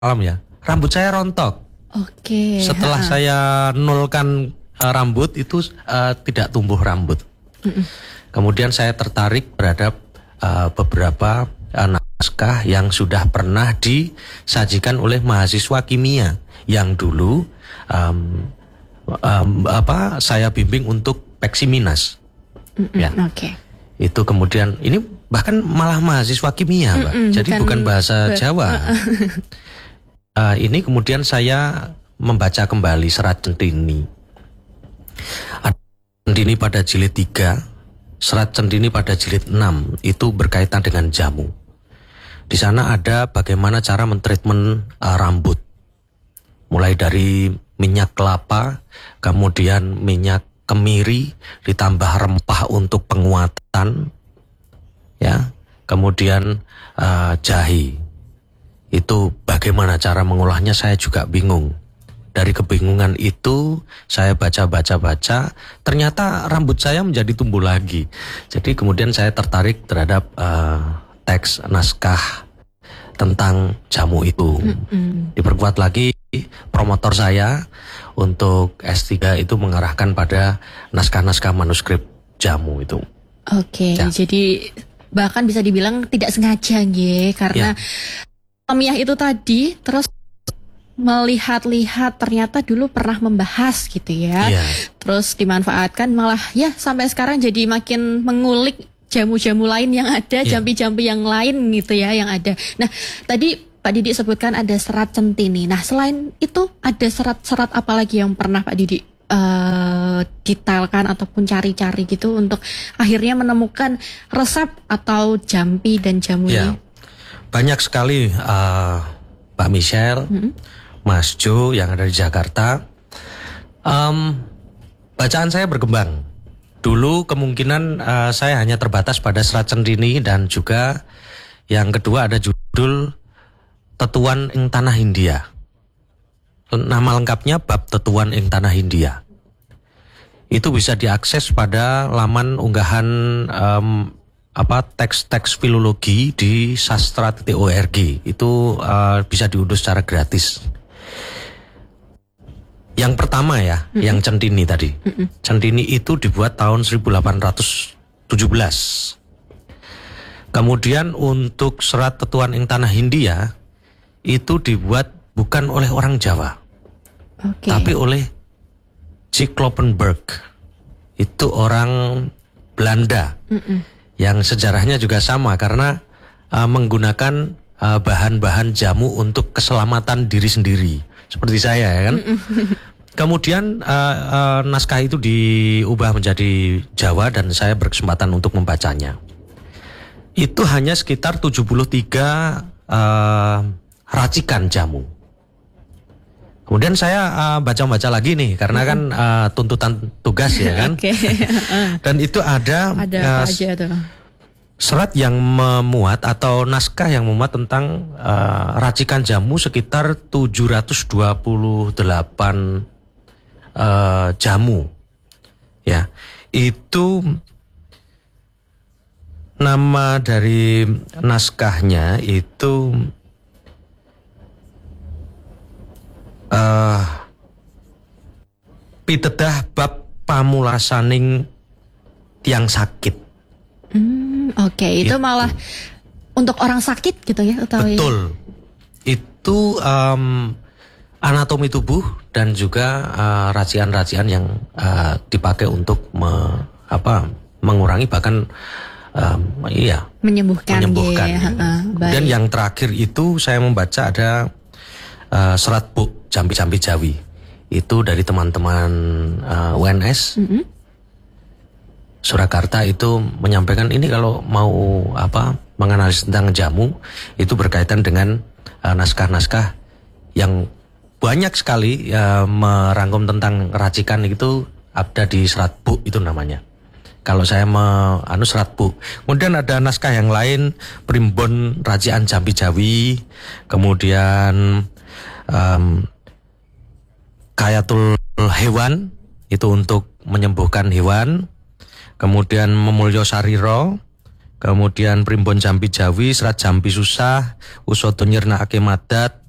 malam ya, rambut saya rontok. Oke. Setelah saya nolkan rambut itu tidak tumbuh rambut. Kemudian saya tertarik terhadap beberapa naskah yang sudah pernah disajikan oleh mahasiswa kimia yang dulu saya bimbing untuk Peksiminas. Ya. Oke. Itu kemudian ini bahkan malah mahasiswa kimia, Mbak. Jadi bukan bahasa Jawa. Ini kemudian saya membaca kembali Serat Centini. Centini pada jilid 3, Serat Centini pada jilid 6 itu berkaitan dengan jamu. Di sana ada bagaimana cara mentreatment rambut. Mulai dari minyak kelapa, kemudian minyak kemiri, ditambah rempah untuk penguatan, ya, kemudian jahe. Itu bagaimana cara mengolahnya saya juga bingung. Dari kebingungan itu saya baca, ternyata rambut saya menjadi tumbuh lagi. Jadi kemudian saya tertarik terhadap teks naskah tentang jamu itu. Diperkuat lagi promotor saya untuk S3 itu mengarahkan pada naskah-naskah manuskrip jamu itu. Oke, Ya. jadi bahkan bisa dibilang tidak sengaja nggih, karena ilmiah itu tadi terus melihat-lihat ternyata dulu pernah membahas gitu ya. Iya. Terus dimanfaatkan malah ya sampai sekarang jadi makin mengulik jamu-jamu lain yang ada, jampi-jampi yang lain gitu ya yang ada. Nah, tadi Pak Didik sebutkan ada Serat Centini. Nah, selain itu ada serat-serat apa lagi yang pernah Pak Didik detailkan ataupun cari-cari gitu untuk akhirnya menemukan resep atau jampi dan jamu ini? Banyak sekali Mbak Michelle, Mas Jo yang ada di Jakarta. Bacaan saya berkembang. Dulu kemungkinan saya hanya terbatas pada Serat Centini dan juga yang kedua ada judul Tetuan ing Tanah Hindia. Nama lengkapnya Bab Tetuan ing Tanah Hindia. Itu bisa diakses pada laman unggahan teks-teks filologi di sastra.org. Itu bisa diunduh secara gratis. Yang pertama ya, yang Centini tadi. Centini itu dibuat tahun 1817. Kemudian untuk Serat Tetuan ing Tanah Hindia itu dibuat bukan oleh orang Jawa, tapi oleh Kloppenburg. Itu orang Belanda yang sejarahnya juga sama karena menggunakan bahan-bahan jamu untuk keselamatan diri sendiri, seperti saya ya kan. Kemudian naskah itu diubah menjadi Jawa dan saya berkesempatan untuk membacanya. Itu hanya sekitar 73 racikan jamu. Kemudian saya baca-baca lagi nih karena kan tuntutan tugas ya kan. Dan itu ada apa aja tuh? Serat yang memuat atau naskah yang memuat tentang racikan jamu sekitar 728 jamu. Ya. Itu nama dari naskahnya itu pitedah bab pamulasaning tiang sakit. Itu malah untuk orang sakit gitu ya? Betul. Itu anatomi tubuh dan juga racian-racian yang dipakai untuk mengurangi bahkan menyembuhkan. Dan yang terakhir itu saya membaca ada Serat Buk Jampi-Jampi Jawi. Itu dari teman-teman UNS Surakarta itu menyampaikan ini kalau mau menganalisis tentang jamu itu berkaitan dengan naskah-naskah yang banyak sekali merangkum tentang racikan itu ada di Serat Buk itu namanya. Kalau saya Serat Buk. Kemudian ada naskah yang lain Primbon Racian Jampi Jawi, kemudian Kayatul Hewan itu untuk menyembuhkan hewan, kemudian Memulyo Sariro, kemudian Primbon Jampi Jawi, Serat Jampi Susah, Usodo Nyirnakake Madat,